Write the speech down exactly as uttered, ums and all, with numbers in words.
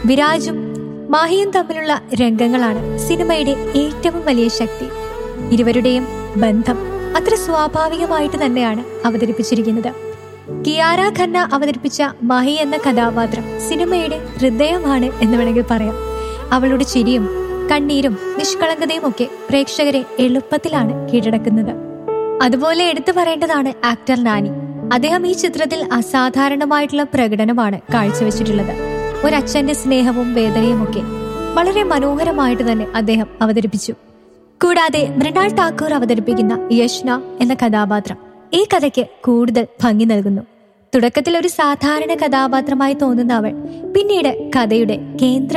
വിരാജും മാഹിയും തമ്മിലുള്ള രംഗങ്ങളാണ് സിനിമയുടെ ഏറ്റവും വലിയ ശക്തി. ഇരുവരുടെയും ബന്ധം അത്ര സ്വാഭാവികമായിട്ട് തന്നെയാണ് അവതരിപ്പിച്ചിരിക്കുന്നത്. കിയാര ഖന്ന അവതരിപ്പിച്ച മാഹി എന്ന കഥാപാത്രം സിനിമയുടെ ഹൃദയമാണ് എന്ന് വേണമെങ്കിൽ പറയാം. അവളുടെ ചിരിയും കണ്ണീരും നിഷ്കളങ്കതയും ഒക്കെ പ്രേക്ഷകരെ എളുപ്പത്തിലാണ് കീഴടക്കുന്നത്. അതുപോലെ എടുത്തു പറയേണ്ടതാണ് ആക്ടർ നാനി. അദ്ദേഹം ഈ ചിത്രത്തിൽ അസാധാരണമായിട്ടുള്ള പ്രകടനമാണ് കാഴ്ചവെച്ചിട്ടുള്ളത്. ഒരച്ഛന്റെ സ്നേഹവും വേദനയും ഒക്കെ വളരെ മനോഹരമായിട്ട് തന്നെ അദ്ദേഹം അവതരിപ്പിച്ചു. കൂടാതെ മൃണാൾ ഠാക്കൂർ അവതരിപ്പിക്കുന്ന യശ്ന എന്ന കഥാപാത്രം ഈ കഥയ്ക്ക് കൂടുതൽ ഭംഗി നൽകുന്നു. തുടക്കത്തിൽ ഒരു സാധാരണ കഥാപാത്രമായി തോന്നുന്ന അവൾ പിന്നീട് കഥയുടെ കേന്ദ്ര